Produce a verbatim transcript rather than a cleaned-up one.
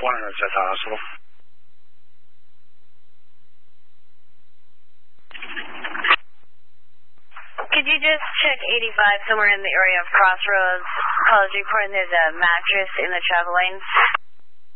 one hundred's at the hospital. Could you just check eighty-five somewhere in the area of Crossroads? College reporting there's a mattress in the travel lane.